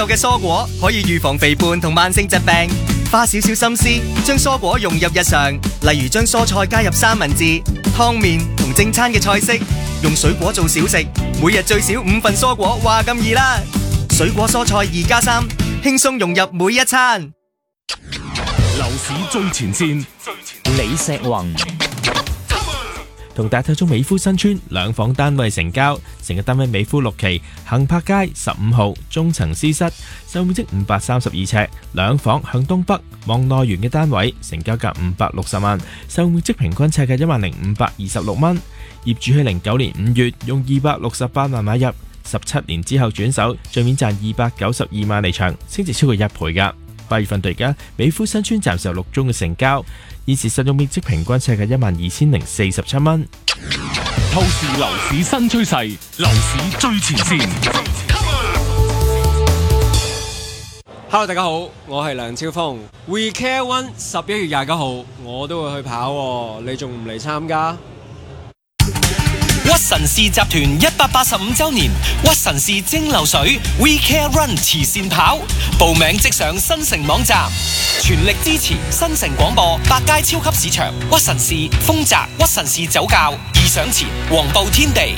究嘅蔬果可以預防肥胖同慢性疾病。花少少心思，將蔬果融入日常，例如將蔬菜加入三文治、湯麵同正餐嘅菜式，用水果做小食，每日最少5份蔬果，話咁易啦！水果蔬菜2+3，輕鬆融入每一餐。 樓市最前線， 李石宏。 同大睇中美孚新村兩房單位成交，成個單位美孚6期恒柏街15號中層私室，售面積532尺，兩房向東北望內園嘅單位，成交價560萬，售面積平均尺價10526蚊。業主喺09年5月用268萬買入，17年之後轉手，帳面賺292萬離場，升值超過1倍㗎。8月份到而家，美孚新村暫時有6宗嘅成交，現時實用面積平均尺價12047蚊。 透視樓市新趨勢，樓市最前線。 Hello， 大家好，我係梁超峰。We Care One 11月29號我都會去跑喎，你仲唔嚟參加？ 屈臣氏集團185周年屈臣氏蒸餾水 We Care Run 慈善跑，報名即上新城網站，全力支持新城廣播、百佳超級市場、屈臣氏、豐澤、屈臣氏酒窖、義享前、黃埔天地。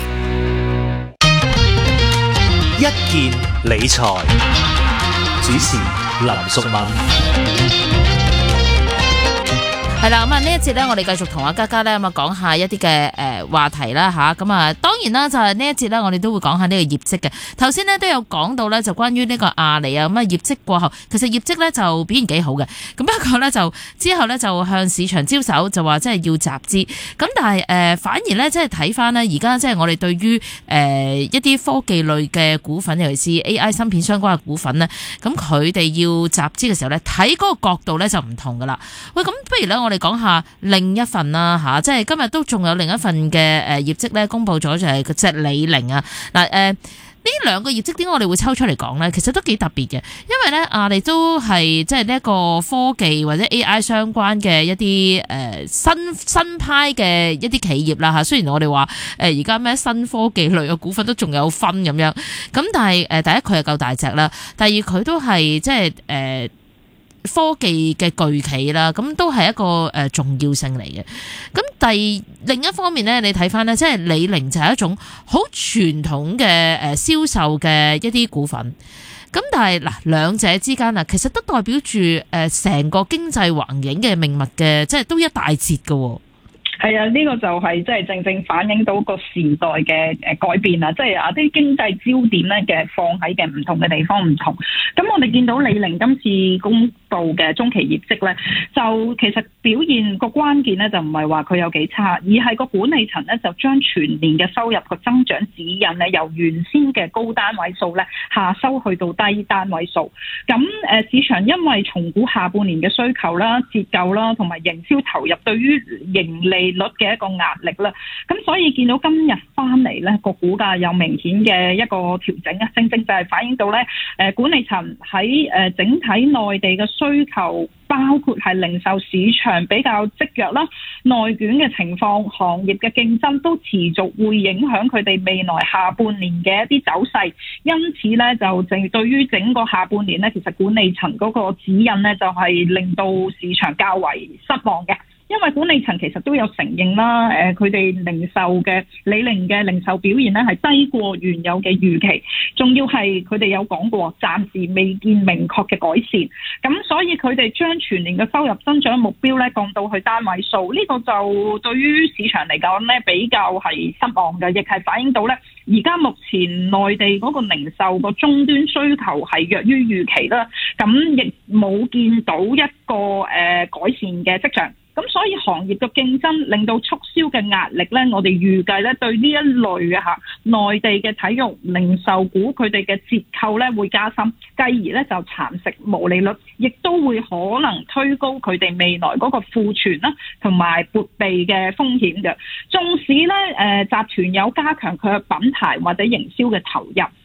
一件理財，主持林淑敏。 係啦，咁啊呢一節咧，我哋繼續同阿嘉嘉咧咁啊講下一啲嘅話題啦吓，咁啊當然啦，就係呢一節咧，我哋都會講下呢個業績嘅。頭先咧都有講到咧，就關於呢個阿里啊，咁啊業績過後，其實業績咧就表現幾好嘅。咁不過咧就之後咧就向市場招手，就話即係要集資。咁但係反而咧即係睇翻咧，而家即係我哋對於一啲科技類嘅股份，尤其是 AI 芯片相關嘅股份咧，咁佢哋要集資嘅時候咧，睇嗰個角度咧就唔同噶啦。喂，咁不如咧我哋講下另一份啦吓，即係今日都仲有另一份嘅業績咧公布咗，就係隻李寧啊。嗱呢兩個業績點解我哋會抽出嚟講咧？其實都幾特別嘅，因為咧阿里都係即係呢一個科技或者 AI 相關嘅一啲新派嘅一啲企業啦吓。雖然我哋話而家咩新科技類嘅股份都仲有分咁樣，咁但係第一佢係夠大隻啦，第二佢都係即係科技嘅巨企啦，咁都係一個重要性嚟嘅。咁另一方面咧，你睇翻咧，即係李寧就係一種好傳統嘅銷售嘅一啲股份。咁但係嗱，兩者之間啊，其實都代表住成個經濟環境嘅命脈嘅，即係都一大截㗎。 係啊，呢個就係即係正正反映到個時代嘅改變啦，即係啲經濟焦點咧嘅放喺嘅唔同嘅地方唔同。咁我哋見到李寧今次公布嘅中期業績咧，就其實表現個關鍵咧就唔係話佢有幾差，而係個管理層咧就將全年嘅收入個增長指引咧由原先嘅高單位數咧下收去到低單位數。咁市場因為重估下半年嘅需求啦、折舊啦同埋營銷投入對於盈利率嘅一個壓力啦，咁所以見到今日翻嚟咧個股價有明顯嘅一個調整啊，正正就係反映到咧管理層喺整體內地嘅需求，包括係零售市場比較積弱啦、內卷嘅情況、行業嘅競爭都持續會影響佢哋未來下半年嘅一啲走勢，因此咧就對於整個下半年咧，其實管理層嗰個指引咧就係令到市場較為失望嘅。因為管理層其實都有承認啦，佢哋李寧嘅零售表現咧係低過原有嘅預期，仲要係佢哋有講過暫時未見明確嘅改善，咁所以佢哋將全年嘅收入增長目標咧降到去單位數，呢個就對於市場嚟講咧比較係失望嘅，亦係反映到咧而家目前內地嗰個零售個終端需求係弱於預期啦，咁亦冇見到一個改善嘅跡象。咁所以行業嘅競爭令到促銷嘅壓力咧，我哋預計咧對呢一類嘅內地嘅體育零售股佢哋嘅折扣咧會加深，繼而咧就蠶食毛利率，亦都會可能推高佢哋未來嗰個庫存啦同埋撥備嘅風險嘅。縱使咧集團有加強佢嘅品牌或者營銷嘅投入，